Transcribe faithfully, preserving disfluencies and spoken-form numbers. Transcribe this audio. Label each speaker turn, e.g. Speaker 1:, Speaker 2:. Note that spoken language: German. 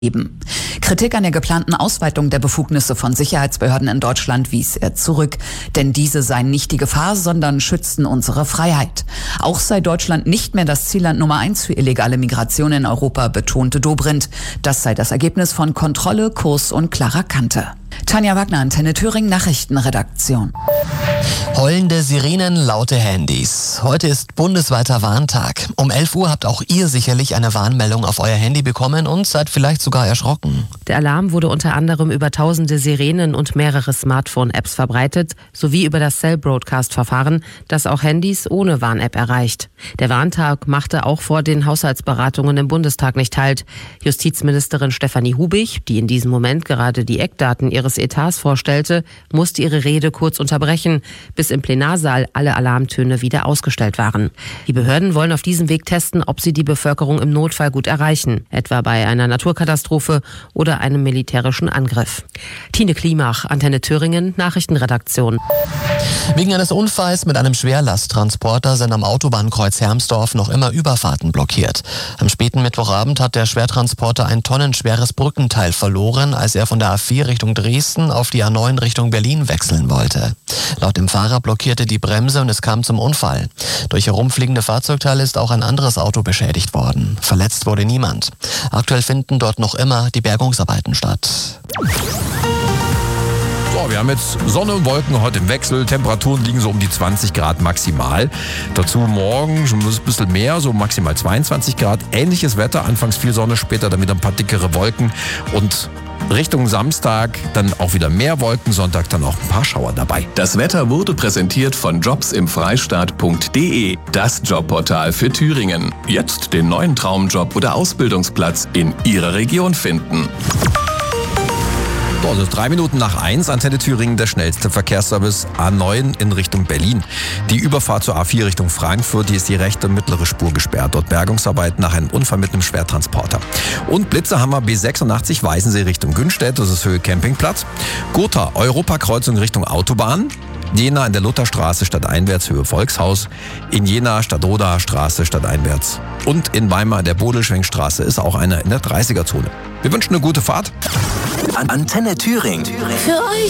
Speaker 1: Eben. Kritik an der geplanten Ausweitung der Befugnisse von Sicherheitsbehörden in Deutschland wies er zurück. Denn diese seien nicht die Gefahr, sondern schützten unsere Freiheit. Auch sei Deutschland nicht mehr das Zielland Nummer eins für illegale Migration in Europa, betonte Dobrindt. Das sei das Ergebnis von Kontrolle, Kurs und klarer Kante. Tanja Wagner, Antenne Thüringen, Nachrichtenredaktion.
Speaker 2: Heulende Sirenen, laute Handys. Heute ist bundesweiter Warntag. Um elf Uhr habt auch ihr sicherlich eine Warnmeldung auf euer Handy bekommen und seid vielleicht sogar erschrocken.
Speaker 3: Der Alarm wurde unter anderem über tausende Sirenen und mehrere Smartphone-Apps verbreitet, sowie über das Cell-Broadcast-Verfahren, das auch Handys ohne Warn-App erreicht. Der Warntag machte auch vor den Haushaltsberatungen im Bundestag nicht Halt. Justizministerin Stefanie Hubig, die in diesem Moment gerade die Eckdaten ihres Etats vorstellte, musste ihre Rede kurz unterbrechen, bis im Plenarsaal alle Alarmtöne wieder ausgestellt waren. Die Behörden wollen auf diesem Weg testen, ob sie die Bevölkerung im Notfall gut erreichen, etwa bei einer Naturkatastrophe oder einem militärischen Angriff. Tine Klimach, Antenne Thüringen, Nachrichtenredaktion.
Speaker 2: Wegen eines Unfalls mit einem Schwerlasttransporter sind am Autobahnkreuz Hermsdorf noch immer Überfahrten blockiert. Am späten Mittwochabend hat der Schwertransporter ein tonnenschweres Brückenteil verloren, als er von der A vier Richtung Dresden auf die A neun Richtung Berlin wechseln wollte. Laut dem Fahrer blockierte die Bremse und es kam zum Unfall. Durch herumfliegende Fahrzeugteile ist auch ein anderes Auto beschädigt worden. Verletzt wurde niemand. Aktuell finden dort noch immer die Bergungsarbeiten statt.
Speaker 4: So, wir haben jetzt Sonne und Wolken heute im Wechsel. Temperaturen liegen so um die zwanzig Grad maximal. Dazu morgen schon ein bisschen mehr, so maximal zweiundzwanzig Grad. Ähnliches Wetter, anfangs viel Sonne, später dann wieder ein paar dickere Wolken. Und Richtung Samstag dann auch wieder mehr Wolken, Sonntag dann auch ein paar Schauer dabei.
Speaker 5: Das Wetter wurde präsentiert von jobsimfreistaat punkt de, das Jobportal für Thüringen. Jetzt den neuen Traumjob oder Ausbildungsplatz in Ihrer Region finden.
Speaker 4: So, also drei Minuten nach eins, Antenne Thüringen, der schnellste Verkehrsservice A neun in Richtung Berlin. Die Überfahrt zur A vier Richtung Frankfurt, die ist die rechte und mittlere Spur gesperrt. Dort Bergungsarbeit nach einem Unfall mit einem Schwertransporter. Und Blitze haben wir B sechsundachtzig Weißensee Richtung Günstedt, das ist Höhe Campingplatz. Gotha, Europakreuzung Richtung Autobahn. Jena in der Lutherstraße stadteinwärts Höhe Volkshaus. In Jena Stadtroda Straße stadteinwärts. Und in Weimar der Bodelschwenkstraße ist auch einer in der dreißiger Zone. Wir wünschen eine gute Fahrt.
Speaker 5: Antenne Thüringen.
Speaker 6: Für euch